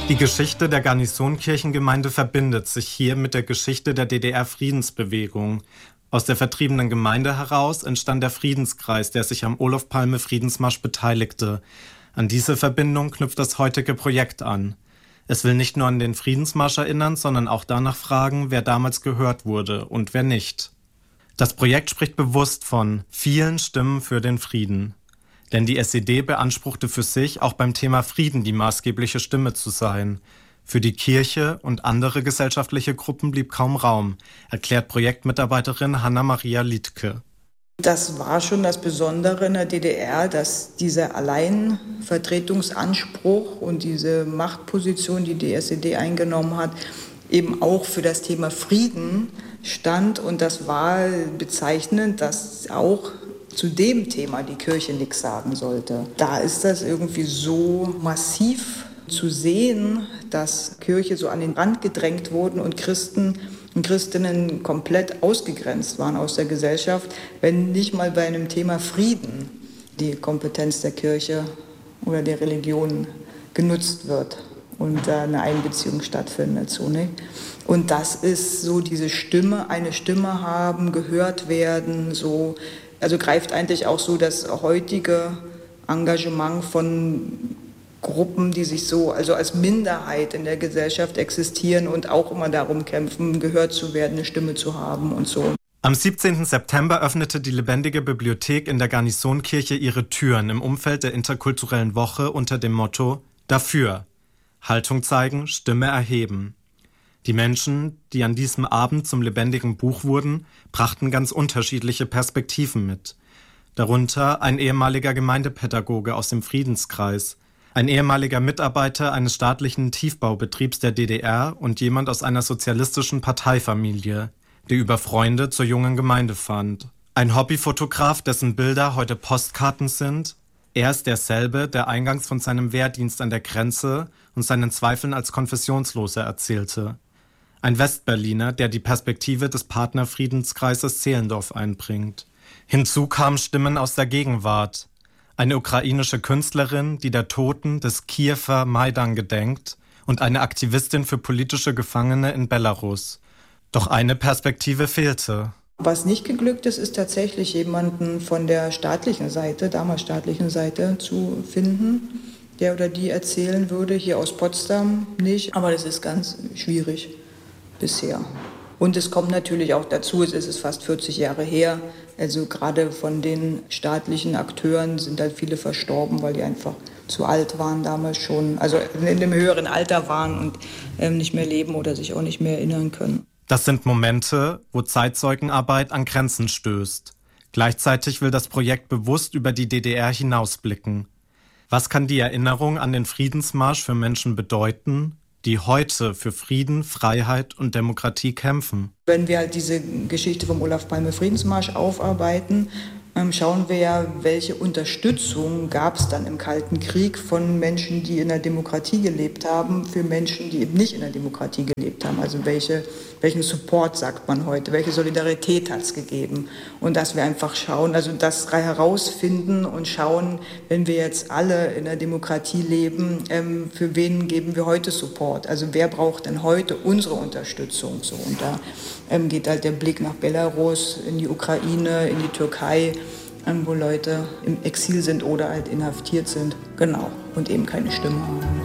Die Geschichte der Garnisonkirchengemeinde verbindet sich hier mit der Geschichte der DDR-Friedensbewegung. Aus der vertriebenen Gemeinde heraus entstand der Friedenskreis, der sich am Olof-Palme-Friedensmarsch beteiligte. An diese Verbindung knüpft das heutige Projekt an. Es will nicht nur an den Friedensmarsch erinnern, sondern auch danach fragen, wer damals gehört wurde und wer nicht. Das Projekt spricht bewusst von vielen Stimmen für den Frieden. Denn die SED beanspruchte für sich, auch beim Thema Frieden die maßgebliche Stimme zu sein. Für die Kirche und andere gesellschaftliche Gruppen blieb kaum Raum, erklärt Projektmitarbeiterin Hanna-Maria Liedtke. Das war schon das Besondere in der DDR, dass dieser Alleinvertretungsanspruch und diese Machtposition, die die SED eingenommen hat, eben auch für das Thema Frieden stand. Und das war bezeichnend, dass auch zu dem Thema die Kirche nichts sagen sollte. Da ist das irgendwie so massiv zu sehen, dass Kirche so an den Rand gedrängt wurden und Christen und Christinnen komplett ausgegrenzt waren aus der Gesellschaft, wenn nicht mal bei einem Thema Frieden die Kompetenz der Kirche oder der Religion genutzt wird und da eine Einbeziehung stattfindet. So, ne? Und das ist so diese Stimme, eine Stimme haben, gehört werden, so. Also greift eigentlich auch so das heutige Engagement von Gruppen, die sich so, also als Minderheit in der Gesellschaft existieren und auch immer darum kämpfen, gehört zu werden, eine Stimme zu haben und so. Am 17. September öffnete die Lebendige Bibliothek in der Garnisonkirche ihre Türen im Umfeld der interkulturellen Woche unter dem Motto Dafür. Haltung zeigen, Stimme erheben. Die Menschen, die an diesem Abend zum lebendigen Buch wurden, brachten ganz unterschiedliche Perspektiven mit. Darunter ein ehemaliger Gemeindepädagoge aus dem Friedenskreis, ein ehemaliger Mitarbeiter eines staatlichen Tiefbaubetriebs der DDR und jemand aus einer sozialistischen Parteifamilie, der über Freunde zur jungen Gemeinde fand. Ein Hobbyfotograf, dessen Bilder heute Postkarten sind. Er ist derselbe, der eingangs von seinem Wehrdienst an der Grenze und seinen Zweifeln als Konfessionsloser erzählte. Ein Westberliner, der die Perspektive des Partnerfriedenskreises Zehlendorf einbringt. Hinzu kamen Stimmen aus der Gegenwart. Eine ukrainische Künstlerin, die der Toten des Kiewer Maidan gedenkt, und eine Aktivistin für politische Gefangene in Belarus. Doch eine Perspektive fehlte. Was nicht geglückt ist, ist tatsächlich jemanden von der staatlichen Seite, damals staatlichen Seite, zu finden, der oder die erzählen würde. Hier aus Potsdam nicht, aber das ist ganz schwierig bisher. Und es kommt natürlich auch dazu, es ist fast 40 Jahre her, also gerade von den staatlichen Akteuren sind halt viele verstorben, weil die einfach zu alt waren damals schon, also in einem höheren Alter waren und nicht mehr leben oder sich auch nicht mehr erinnern können. Das sind Momente, wo Zeitzeugenarbeit an Grenzen stößt. Gleichzeitig will das Projekt bewusst über die DDR hinausblicken. Was kann die Erinnerung an den Friedensmarsch für Menschen bedeuten, die heute für Frieden, Freiheit und Demokratie kämpfen? Wenn wir halt diese Geschichte vom Olof-Palme-Friedensmarsch aufarbeiten, schauen wir ja, welche Unterstützung gab es dann im Kalten Krieg von Menschen, die in der Demokratie gelebt haben, für Menschen, die eben nicht in der Demokratie gelebt haben. Also welchen Support, sagt man heute, welche Solidarität hat es gegeben. Und dass wir einfach schauen, also das herausfinden und schauen, wenn wir jetzt alle in der Demokratie leben, für wen geben wir heute Support? Also wer braucht denn heute unsere Unterstützung? So, und da geht halt der Blick nach Belarus, in die Ukraine, in die Türkei, wo Leute im Exil sind oder halt inhaftiert sind. Genau, und eben keine Stimme haben.